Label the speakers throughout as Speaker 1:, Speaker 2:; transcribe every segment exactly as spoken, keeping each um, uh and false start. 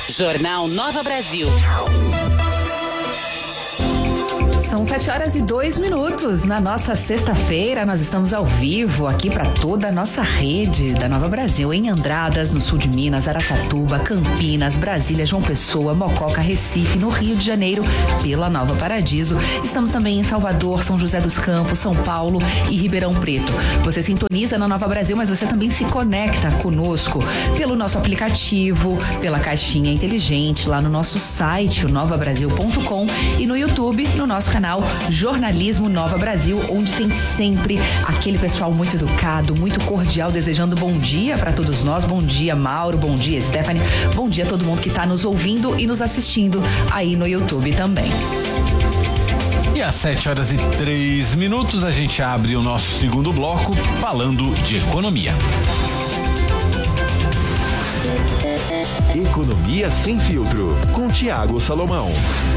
Speaker 1: Jornal Nova Brasil.
Speaker 2: São sete horas e dois minutos. Na nossa sexta-feira, nós estamos ao vivo aqui para toda a nossa rede da Nova Brasil, em Andradas, no sul de Minas, Araçatuba, Campinas, Brasília, João Pessoa, Mococa, Recife, no Rio de Janeiro, pela Nova Paradiso. Estamos também em Salvador, São José dos Campos, São Paulo e Ribeirão Preto. Você sintoniza na Nova Brasil, mas você também se conecta conosco pelo nosso aplicativo, pela caixinha inteligente, lá no nosso site, o nova brasil ponto com, e no YouTube, no nosso canal canal Jornalismo Nova Brasil, onde tem sempre aquele pessoal muito educado, muito cordial, desejando bom dia para todos nós. Bom dia, Mauro, bom dia, Stephanie, bom dia a todo mundo que está nos ouvindo e nos assistindo aí no YouTube também.
Speaker 3: E às sete horas e três minutos a gente abre o nosso segundo bloco falando de economia.
Speaker 4: Economia sem filtro, com Tiago Salomão.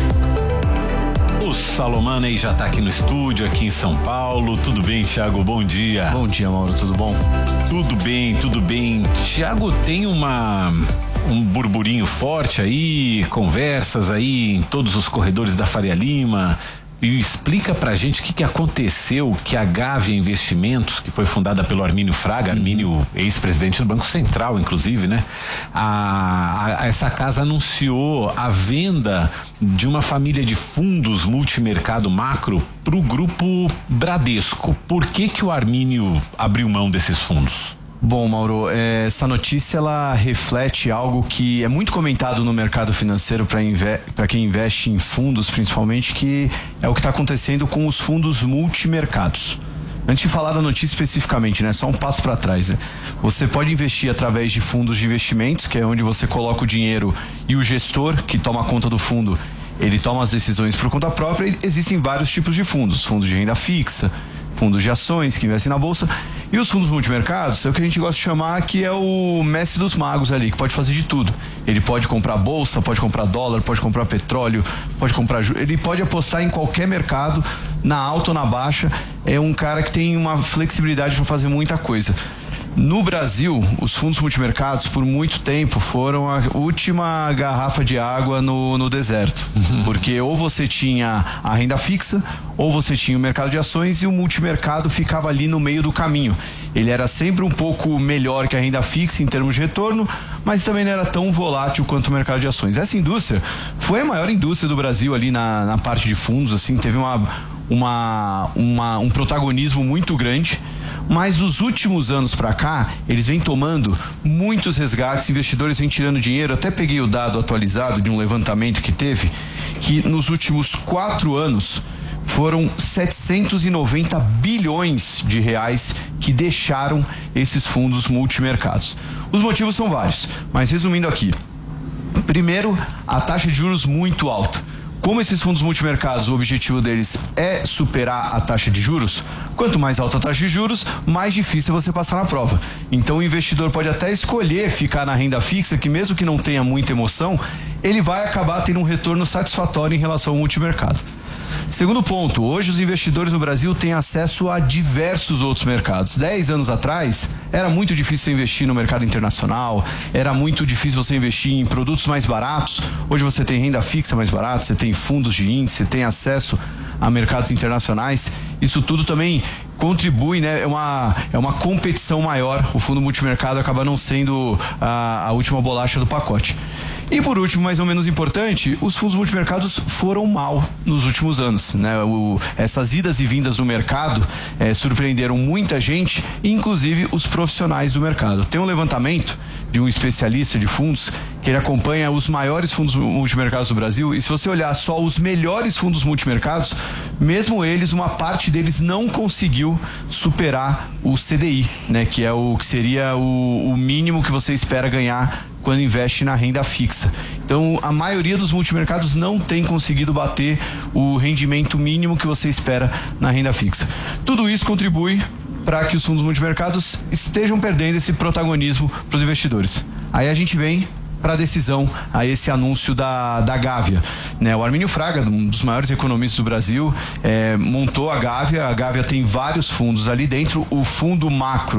Speaker 3: O Salomão aí já tá aqui no estúdio, aqui em São Paulo. Tudo bem, Thiago? Bom dia.
Speaker 5: Bom dia, Mauro. Tudo bom?
Speaker 3: Tudo bem, tudo bem. Thiago, tem uma um burburinho forte aí, conversas aí em todos os corredores da Faria Lima. E explica pra gente o que, que aconteceu, que a Gávea Investimentos, que foi fundada pelo Armínio Fraga, Armínio, ex-presidente do Banco Central, inclusive, né? A, a, essa casa anunciou a venda de uma família de fundos multimercado macro pro grupo Bradesco. Por que que o Armínio abriu mão desses fundos?
Speaker 5: Bom, Mauro, essa notícia ela reflete algo que é muito comentado no mercado financeiro para inve- para quem investe em fundos, principalmente, que é o que está acontecendo com os fundos multimercados. Antes de falar da notícia especificamente, né, só um passo para trás, né? Você pode investir através de fundos de investimentos, que é onde você coloca o dinheiro e o gestor que toma conta do fundo, ele toma as decisões por conta própria. E existem vários tipos de fundos, fundos de renda fixa, fundos de ações que investem na bolsa, e os fundos multimercados é o que a gente gosta de chamar que é o mestre dos magos ali, que pode fazer de tudo. Ele pode comprar bolsa, pode comprar dólar, pode comprar petróleo, pode comprar juros, ele pode apostar em qualquer mercado, na alta ou na baixa. É um cara que tem uma flexibilidade para fazer muita coisa. No Brasil, os fundos multimercados por muito tempo foram a última garrafa de água no, no deserto, uhum. Porque ou você tinha a renda fixa ou você tinha o mercado de ações, e o multimercado ficava ali no meio do caminho. Ele era sempre um pouco melhor que a renda fixa em termos de retorno, mas também não era tão volátil quanto o mercado de ações. Essa indústria foi a maior indústria do Brasil ali na, na parte de fundos, assim, teve uma, uma, uma, um protagonismo muito grande. Mas dos últimos anos para cá, eles vêm tomando muitos resgates, investidores vêm tirando dinheiro. Até peguei o dado atualizado de um levantamento que teve, que nos últimos quatro anos foram setecentos e noventa bilhões de reais que deixaram esses fundos multimercados. Os motivos são vários, mas resumindo aqui. Primeiro, a taxa de juros muito alta. Como esses fundos multimercados, o objetivo deles é superar a taxa de juros, quanto mais alta a taxa de juros, mais difícil é você passar na prova. Então o investidor pode até escolher ficar na renda fixa, que mesmo que não tenha muita emoção, ele vai acabar tendo um retorno satisfatório em relação ao multimercado. Segundo ponto, hoje os investidores no Brasil têm acesso a diversos outros mercados. Dez anos atrás, era muito difícil você investir no mercado internacional, era muito difícil você investir em produtos mais baratos. Hoje você tem renda fixa mais barata, você tem fundos de índice, você tem acesso a mercados internacionais. Isso tudo também contribui, né? É uma, é uma competição maior. O fundo multimercado acaba não sendo a, a última bolacha do pacote. E por último, mais ou menos importante, os fundos multimercados foram mal nos últimos anos, né? O, essas idas e vindas no mercado é, surpreenderam muita gente, inclusive os profissionais do mercado. Tem um levantamento de um especialista de fundos que ele acompanha os maiores fundos multimercados do Brasil, e se você olhar só os melhores fundos multimercados, mesmo eles, uma parte deles não conseguiu superar o C D I, né? Que é o que seria o, o mínimo que você espera ganhar quando investe na renda fixa. Então, a maioria dos multimercados não tem conseguido bater o rendimento mínimo que você espera na renda fixa. Tudo isso contribui para que os fundos multimercados estejam perdendo esse protagonismo para os investidores. Aí a gente vem para a decisão, a esse anúncio da, da Gávea, né? O Armínio Fraga, um dos maiores economistas do Brasil, é, montou a Gávea. A Gávea tem vários fundos ali dentro. O fundo macro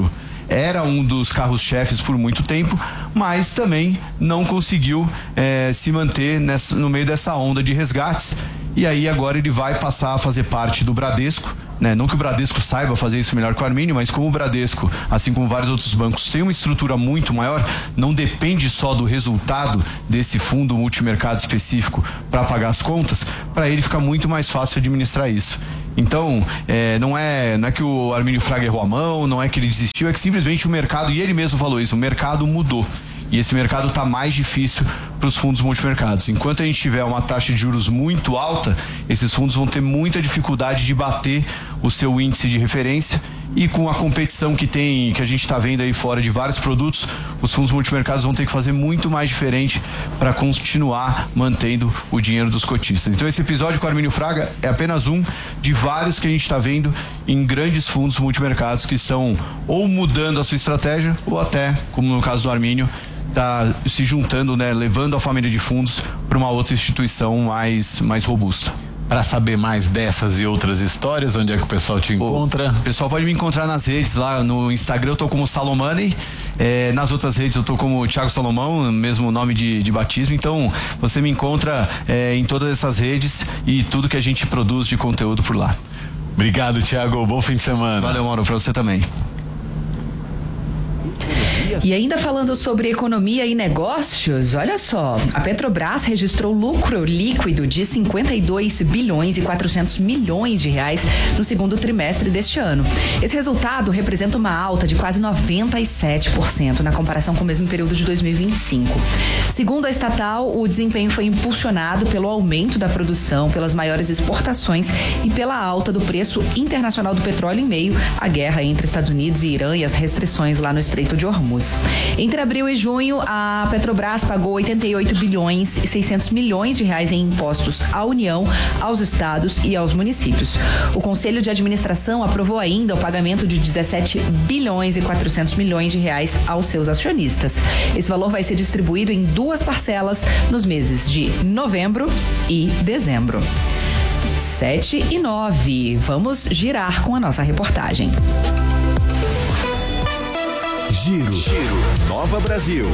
Speaker 5: era um dos carros-chefes por muito tempo, mas também não conseguiu é, se manter nessa, no meio dessa onda de resgates. E aí agora ele vai passar a fazer parte do Bradesco, né? Não que o Bradesco saiba fazer isso melhor que o Armínio, mas como o Bradesco, assim como vários outros bancos, tem uma estrutura muito maior, não depende só do resultado desse fundo multimercado específico para pagar as contas, para ele fica muito mais fácil administrar isso. Então, é, não, é, não é que o Armínio Fraga errou a mão, não é que ele desistiu, é que simplesmente o mercado, e ele mesmo falou isso, o mercado mudou. E esse mercado está mais difícil para os fundos multimercados. Enquanto a gente tiver uma taxa de juros muito alta, esses fundos vão ter muita dificuldade de bater o seu índice de referência, e com a competição que tem, que a gente está vendo aí fora de vários produtos, os fundos multimercados vão ter que fazer muito mais diferente para continuar mantendo o dinheiro dos cotistas. Então esse episódio com o Armínio Fraga é apenas um de vários que a gente está vendo em grandes fundos multimercados que estão ou mudando a sua estratégia ou até, como no caso do Armínio, tá se juntando, né, levando a família de fundos para uma outra instituição mais, mais robusta.
Speaker 3: Para saber mais dessas e outras histórias, onde é que o pessoal te encontra?
Speaker 5: O pessoal pode me encontrar nas redes, lá no Instagram eu tô como Salomani, é, nas outras redes eu tô como Thiago Salomão, mesmo nome de, de batismo, então você me encontra é, em todas essas redes e tudo que a gente produz de conteúdo por lá.
Speaker 3: Obrigado, Thiago, bom fim de semana.
Speaker 5: Valeu, Mauro, pra você também.
Speaker 2: E ainda falando sobre economia e negócios, olha só, a Petrobras registrou lucro líquido de cinquenta e dois bilhões e quatrocentos milhões de reais no segundo trimestre deste ano. Esse resultado representa uma alta de quase noventa e sete por cento na comparação com o mesmo período de dois mil e vinte e cinco. Segundo a estatal, o desempenho foi impulsionado pelo aumento da produção, pelas maiores exportações e pela alta do preço internacional do petróleo em meio à guerra entre Estados Unidos e Irã e as restrições lá no Estreito de Hormuz. Entre abril e junho, a Petrobras pagou oitenta e oito bilhões e seiscentos milhões de reais em impostos à União, aos estados e aos municípios. O Conselho de Administração aprovou ainda o pagamento de dezessete bilhões e quatrocentos milhões de reais aos seus acionistas. Esse valor vai ser distribuído em duas parcelas nos meses de novembro e dezembro. sete e nove. Vamos girar com a nossa reportagem.
Speaker 4: Giro, Giro, Nova Brasil.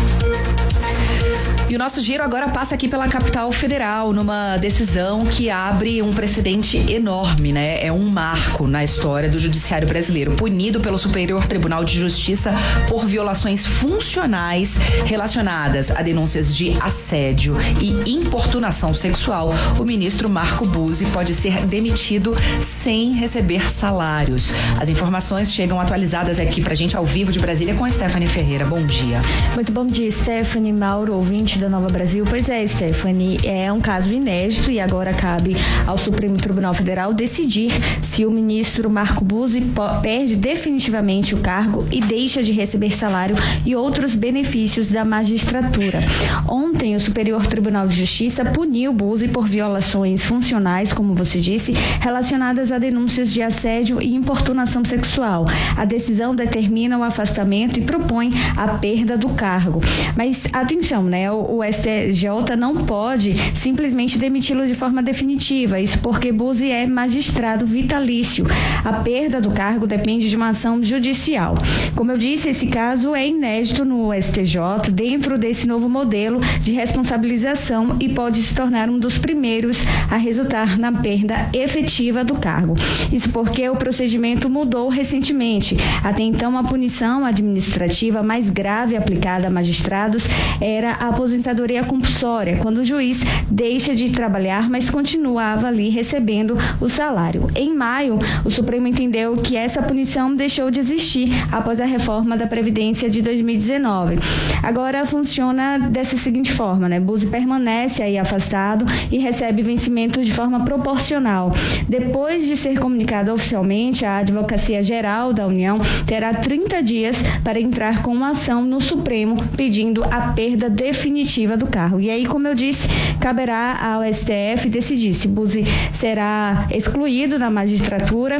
Speaker 2: E o nosso giro agora passa aqui pela capital federal, numa decisão que abre um precedente enorme, né? É um marco na história do judiciário brasileiro, punido pelo Superior Tribunal de Justiça por violações funcionais relacionadas a denúncias de assédio e importunação sexual. O ministro Marco Buzzi pode ser demitido sem receber salários. As informações chegam atualizadas aqui pra gente ao vivo de Brasília com a Stephanie Ferreira. Bom dia.
Speaker 1: Muito bom dia, Stephanie, Mauro, ouvinte da Nova Brasil. Pois é, Stephanie, é um caso inédito e agora cabe ao Supremo Tribunal Federal decidir se o ministro Marco Buzzi perde definitivamente o cargo e deixa de receber salário e outros benefícios da magistratura. Ontem, o Superior Tribunal de Justiça puniu Buzzi por violações funcionais, como você disse, relacionadas a denúncias de assédio e importunação sexual. A decisão determina o afastamento e propõe a perda do cargo. Mas atenção, né? O O S T J não pode simplesmente demiti-lo de forma definitiva, isso porque Buzzi é magistrado vitalício. A perda do cargo depende de uma ação judicial. Como eu disse, esse caso é inédito no S T J, dentro desse novo modelo de responsabilização e pode se tornar um dos primeiros a resultar na perda efetiva do cargo. Isso porque o procedimento mudou recentemente. Até então, a punição administrativa mais grave aplicada a magistrados era a aposentadoria compulsória, quando o juiz deixa de trabalhar, mas continuava ali recebendo o salário. Em maio, o Supremo entendeu que essa punição deixou de existir após a reforma da Previdência de dois mil e dezenove. Agora funciona dessa seguinte forma, né? Buzzi permanece aí afastado e recebe vencimentos de forma proporcional. Depois de ser comunicado oficialmente, a Advocacia Geral da União terá trinta dias para entrar com uma ação no Supremo pedindo a perda definitiva do cargo. E aí, como eu disse, caberá ao S T F decidir se Buzzi será excluído da magistratura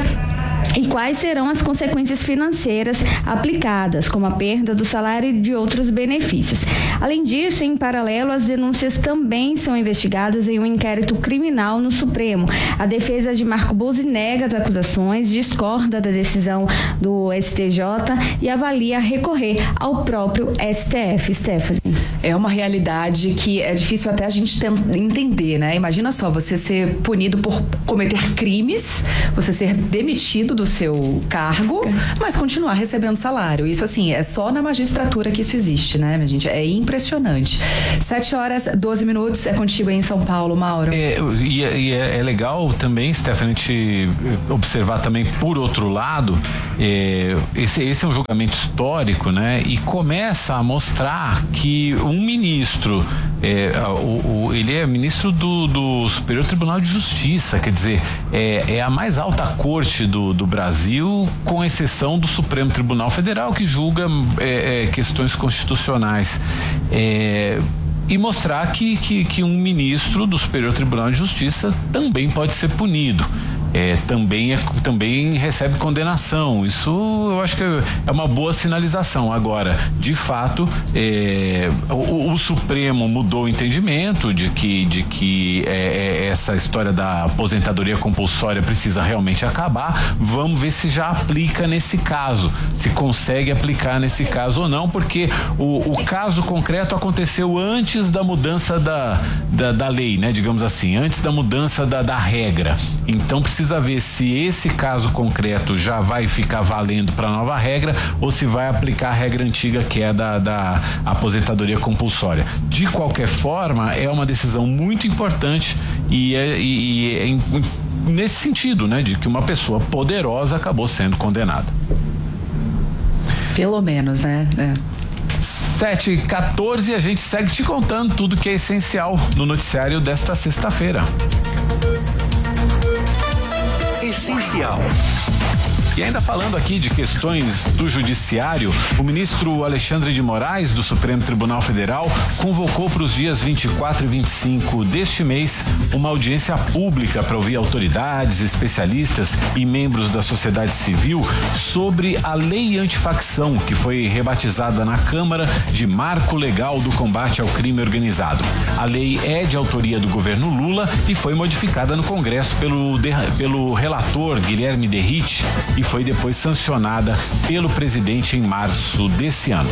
Speaker 1: e quais serão as consequências financeiras aplicadas, como a perda do salário e de outros benefícios. Além disso, em paralelo, as denúncias também são investigadas em um inquérito criminal no Supremo. A defesa de Marco Buzzi nega as acusações, discorda da decisão do S T J e avalia recorrer ao próprio S T F. Stephanie.
Speaker 2: É uma realidade que é difícil até a gente entender, né? Imagina só, você ser punido por cometer crimes, você ser demitido do seu cargo, mas continuar recebendo salário. Isso, assim, é só na magistratura que isso existe, né, minha gente? É impressionante. Sete horas, doze minutos, é contigo aí em São Paulo, Mauro.
Speaker 3: É, e é, e é, é legal também, Stephanie, a gente observar também por outro lado, é, esse, esse é um julgamento histórico, né? E começa a mostrar que um ministro, é, o, o, ele é ministro do, do Superior Tribunal de Justiça, quer dizer, é, é a mais alta corte do, do Brasil, com exceção do Supremo Tribunal Federal, que julga é, é, questões constitucionais. É, e mostrar que, que, que um ministro do Superior Tribunal de Justiça também pode ser punido. É, também, é, também recebe condenação. Isso eu acho que é uma boa sinalização. Agora, de fato, é, o, o Supremo mudou o entendimento de que, de que é, é, essa história da aposentadoria compulsória precisa realmente acabar. Vamos ver se já aplica nesse caso, se consegue aplicar nesse caso ou não, porque o, o caso concreto aconteceu antes da mudança da, da, da lei, né? Digamos assim, antes da mudança da, da regra. Então precisa ver se esse caso concreto já vai ficar valendo para a nova regra ou se vai aplicar a regra antiga, que é da, da aposentadoria compulsória. De qualquer forma, é uma decisão muito importante e é, e, e é em, nesse sentido, né, de que uma pessoa poderosa acabou sendo condenada.
Speaker 2: Pelo menos, né? É.
Speaker 3: sete e quatorze, a gente segue te contando tudo que é essencial no noticiário desta sexta-feira.
Speaker 4: Essencial.
Speaker 3: E ainda falando aqui de questões do judiciário, o ministro Alexandre de Moraes, do Supremo Tribunal Federal, convocou para os dias vinte e quatro e vinte e cinco deste mês uma audiência pública para ouvir autoridades, especialistas e membros da sociedade civil sobre a lei antifacção, que foi rebatizada na Câmara de Marco Legal do Combate ao Crime Organizado. A lei é de autoria do governo Lula e foi modificada no Congresso pelo, pelo relator Guilherme Derrite e foi depois sancionada pelo presidente em março desse ano.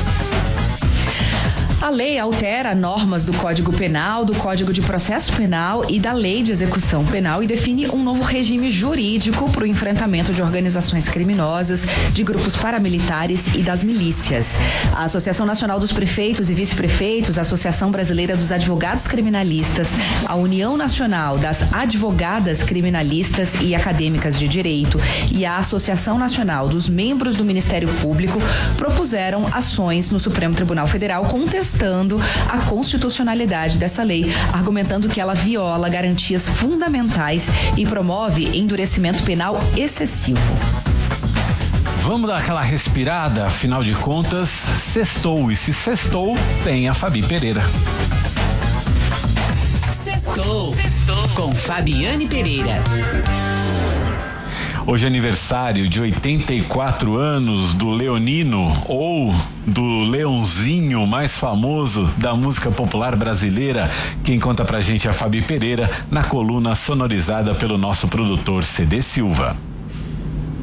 Speaker 2: A lei altera normas do Código Penal, do Código de Processo Penal e da Lei de Execução Penal e define um novo regime jurídico para o enfrentamento de organizações criminosas, de grupos paramilitares e das milícias. A Associação Nacional dos Prefeitos e Vice-Prefeitos, a Associação Brasileira dos Advogados Criminalistas, a União Nacional das Advogadas Criminalistas e Acadêmicas de Direito e a Associação Nacional dos Membros do Ministério Público propuseram ações no Supremo Tribunal Federal contestando a constitucionalidade dessa lei, argumentando que ela viola garantias fundamentais e promove endurecimento penal excessivo.
Speaker 3: Vamos dar aquela respirada, afinal de contas, sextou, e se sextou, tem a Fabi Pereira.
Speaker 2: Sextou, sextou com Fabiane Pereira.
Speaker 3: Hoje é aniversário de oitenta e quatro anos do leonino, ou do leãozinho mais famoso da música popular brasileira. Quem conta pra gente é a Fabi Pereira, na coluna sonorizada pelo nosso produtor C D Silva.